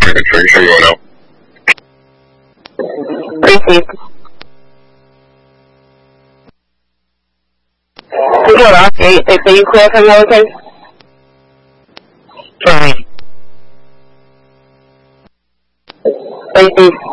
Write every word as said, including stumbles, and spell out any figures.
configuration going out. Received. Control off eight. They say you clear from military? Sorry. Received.